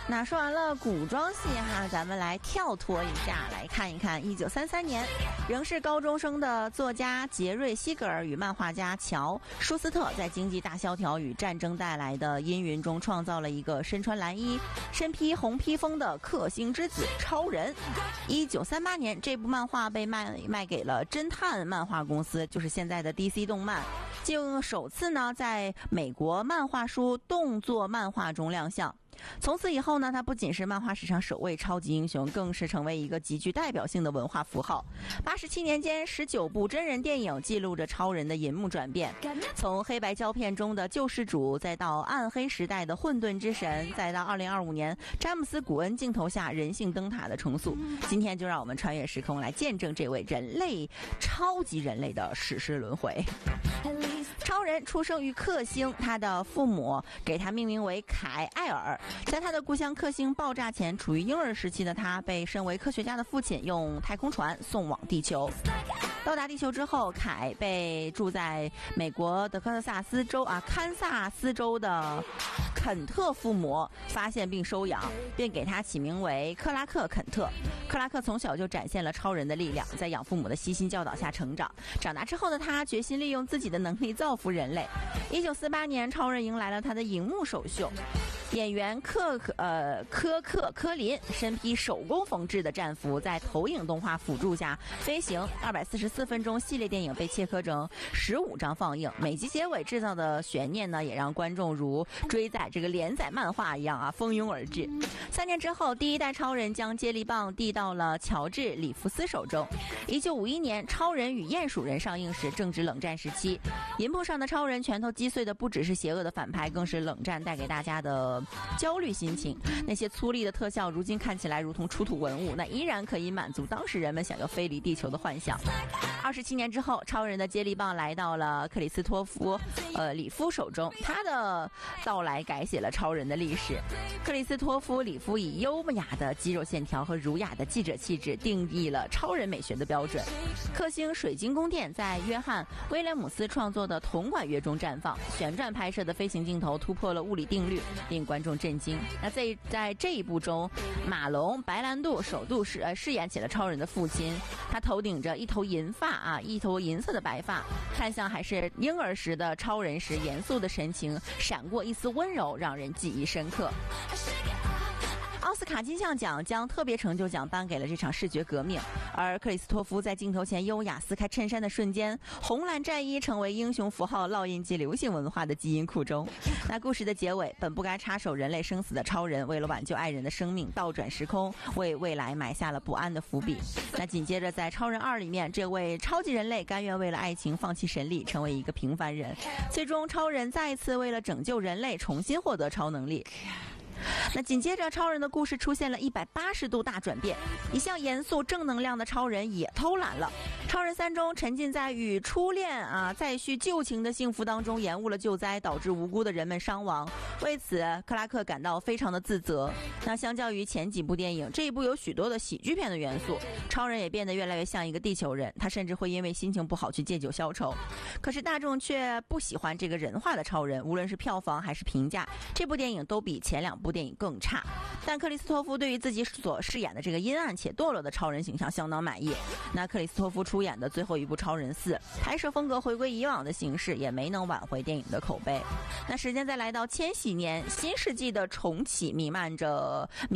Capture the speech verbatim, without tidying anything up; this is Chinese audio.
那说完了古装戏哈，咱们来跳脱一下，来看一看一九三三年，仍是高中生的作家杰瑞·西格尔与漫画家乔·舒斯特在经济大萧条与战争带来的阴云中，创造了一个身穿蓝衣、身披红披风的克星之子超人。一九三八年，这部漫画被卖卖给了侦探漫画公司，就是现在的 D C 动漫，竟首次呢在美国漫画书动作漫画中亮相。从此以后呢，他不仅是漫画史上首位超级英雄，更是成为一个极具代表性的文化符号。八十七年间，十九部真人电影记录着超人的银幕转变，从黑白胶片中的救世主，再到暗黑时代的混沌之神，再到二零二五年詹姆斯·古恩镜头下人性灯塔的重塑。今天就让我们穿越时空，来见证这位人类超级人类的史诗轮回。超人出生于克星，他的父母给他命名为凯艾尔。在他的故乡克星爆炸前，处于婴儿时期的他被身为科学家的父亲用太空船送往地球。到达地球之后，凯被住在美国德克萨斯州啊堪萨斯州的肯特父母发现并收养，并给他起名为克拉克·肯特。克拉克从小就展现了超人的力量，在养父母的悉心教导下成长。长大之后的他决心利用自己的能力造福人类。一九四八年，超人迎来了他的荧幕首秀。演员克呃科克科林身披手工缝制的战服，在投影动画辅助下飞行。二百四十四分钟系列电影被切割成十五张放映，每集结尾制造的悬念呢，也让观众如追载这个连载漫画一样啊蜂拥而至。三年之后，第一代超人将接力棒递到了乔治·里弗斯手中。一九五一年，《超人与鼹鼠人》上映时，正值冷战时期，银幕上的超人拳头击碎的不只是邪恶的反派，更是冷战带给大家的焦虑心情。那些粗粝的特效如今看起来如同出土文物，那依然可以满足当时人们想要飞离地球的幻想。二十七年之后，超人的接力棒来到了克里斯托夫呃里夫手中，他的到来改写了超人的历史。克里斯托夫里夫以优雅的肌肉线条和儒雅的记者气质定义了超人美学的标准。克星水晶宫殿在约翰威廉姆斯创作的铜管乐中绽放，旋转拍摄的飞行镜头突破了物理定律，令观众震惊。那在在这一部中，马龙白兰度首度饰呃饰演起了超人的父亲，他头顶着一头银发啊，一头银色的白发，看向还是婴儿时的超人时严肃的神情，闪过一丝温柔，让人记忆深刻。奥斯卡金像奖将特别成就奖颁给了这场视觉革命，而克里斯托夫在镜头前优雅撕开衬衫的瞬间，红蓝战衣成为英雄符号烙印进流行文化的基因库中。那故事的结尾，本不该插手人类生死的超人，为了挽救爱人的生命，倒转时空，为未来埋下了不安的伏笔。那紧接着在超人二里面，这位超级人类甘愿为了爱情放弃神力，成为一个平凡人，最终超人再一次为了拯救人类重新获得超能力。那紧接着，超人的故事出现了一百八十度大转变，一向严肃正能量的超人也偷懒了。超人三中沉浸在与初恋啊再续旧情的幸福当中，延误了救灾，导致无辜的人们伤亡。为此，克拉克感到非常的自责。那相较于前几部电影，这一部有许多的喜剧片的元素，超人也变得越来越像一个地球人，他甚至会因为心情不好去借酒消愁。可是大众却不喜欢这个人化的超人，无论是票房还是评价，这部电影都比前两部电影更差。但克里斯托夫对于自己所饰演的这个阴暗且堕落的超人形象相当满意。那克里斯托夫出演的最后一部《超人四》，拍摄风格回归以往的形式，也没能挽回电影的口碑。那时间再来到千禧年，新世纪的重启弥漫着